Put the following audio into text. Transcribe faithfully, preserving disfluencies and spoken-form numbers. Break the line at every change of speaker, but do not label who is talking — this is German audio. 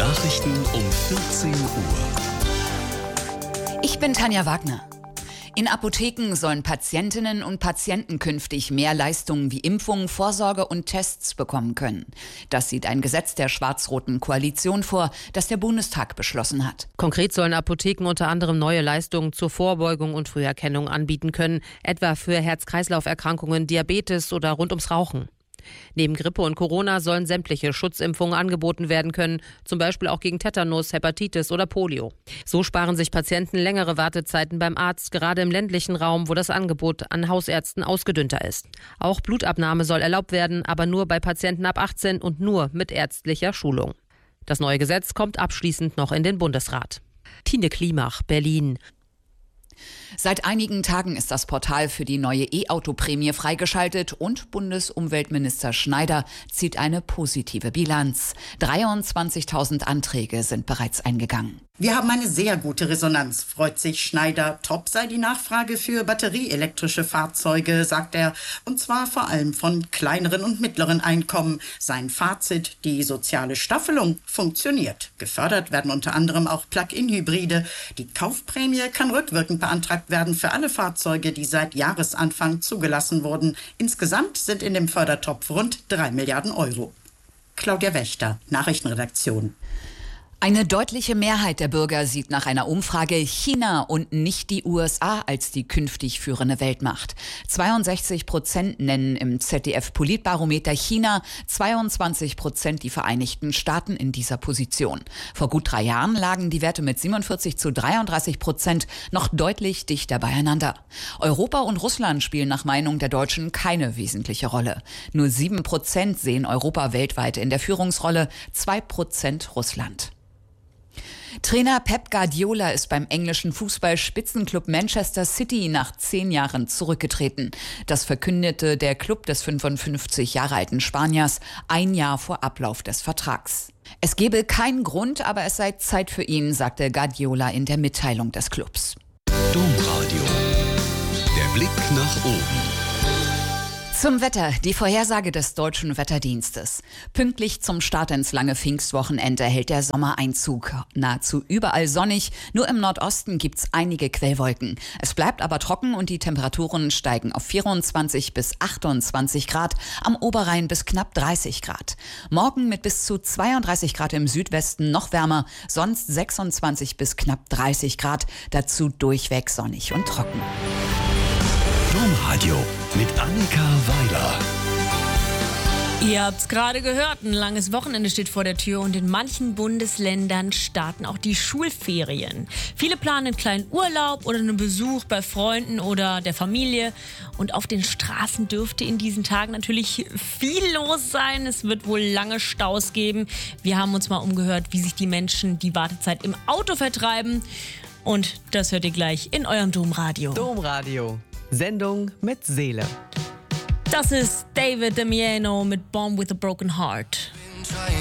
Nachrichten um vierzehn Uhr.
Ich bin Tanja Wagner. In Apotheken sollen Patientinnen und Patienten künftig mehr Leistungen wie Impfungen, Vorsorge und Tests bekommen können. Das sieht ein Gesetz der schwarz-roten Koalition vor, das der Bundestag beschlossen hat.
Konkret sollen Apotheken unter anderem neue Leistungen zur Vorbeugung und Früherkennung anbieten können, etwa für Herz-Kreislauf-Erkrankungen, Diabetes oder rund ums Rauchen. Neben Grippe und Corona sollen sämtliche Schutzimpfungen angeboten werden können, zum Beispiel auch gegen Tetanus, Hepatitis oder Polio. So sparen sich Patienten längere Wartezeiten beim Arzt, gerade im ländlichen Raum, wo das Angebot an Hausärzten ausgedünnter ist. Auch Blutabnahme soll erlaubt werden, aber nur bei Patienten ab achtzehn und nur mit ärztlicher Schulung. Das neue Gesetz kommt abschließend noch in den Bundesrat. Tine Klimach, Berlin.
Seit einigen Tagen ist das Portal für die neue E-Auto-Prämie freigeschaltet und Bundesumweltminister Schneider zieht eine positive Bilanz. dreiundzwanzigtausend Anträge sind bereits eingegangen.
Wir haben eine sehr gute Resonanz, freut sich Schneider. Top sei die Nachfrage für batterieelektrische Fahrzeuge, sagt er. Und zwar vor allem von kleineren und mittleren Einkommen. Sein Fazit, die soziale Staffelung funktioniert. Gefördert werden unter anderem auch Plug-in-Hybride. Die Kaufprämie kann rückwirkend beantragt werden für alle Fahrzeuge, die seit Jahresanfang zugelassen wurden. Insgesamt sind in dem Fördertopf rund drei Milliarden Euro. Claudia Wächter, Nachrichtenredaktion.
Eine deutliche Mehrheit der Bürger sieht nach einer Umfrage China und nicht die U S A als die künftig führende Weltmacht. zweiundsechzig Prozent nennen im Z D F-Politbarometer China, zweiundzwanzig Prozent die Vereinigten Staaten in dieser Position. Vor gut drei Jahren lagen die Werte mit siebenundvierzig zu dreiunddreißig Prozent noch deutlich dichter beieinander. Europa und Russland spielen nach Meinung der Deutschen keine wesentliche Rolle. Nur sieben Prozent sehen Europa weltweit in der Führungsrolle, zwei Prozent Russland. Trainer Pep Guardiola ist beim englischen Fußball-Spitzenklub Manchester City nach zehn Jahren zurückgetreten. Das verkündete der Club des fünfundfünfzig Jahre alten Spaniers ein Jahr vor Ablauf des Vertrags. Es gebe keinen Grund, aber es sei Zeit für ihn, sagte Guardiola in der Mitteilung des Clubs.
Domradio. Der Blick nach oben.
Zum Wetter, die Vorhersage des Deutschen Wetterdienstes. Pünktlich zum Start ins lange Pfingstwochenende hält der Sommer Einzug. Nahezu überall sonnig, nur im Nordosten gibt's einige Quellwolken. Es bleibt aber trocken und die Temperaturen steigen auf vierundzwanzig bis achtundzwanzig Grad, am Oberrhein bis knapp dreißig Grad. Morgen mit bis zu zweiunddreißig Grad im Südwesten noch wärmer, sonst sechsundzwanzig bis knapp dreißig Grad, dazu durchweg sonnig und trocken.
Domradio mit Annika Weiler.
Ihr habt's gerade gehört, ein langes Wochenende steht vor der Tür und in manchen Bundesländern starten auch die Schulferien. Viele planen einen kleinen Urlaub oder einen Besuch bei Freunden oder der Familie. Und auf den Straßen dürfte in diesen Tagen natürlich viel los sein. Es wird wohl lange Staus geben. Wir haben uns mal umgehört, wie sich die Menschen die Wartezeit im Auto vertreiben. Und das hört ihr gleich in eurem Domradio.
Domradio. Sendung mit Seele.
Das ist David Damiano mit Born with a Broken Heart.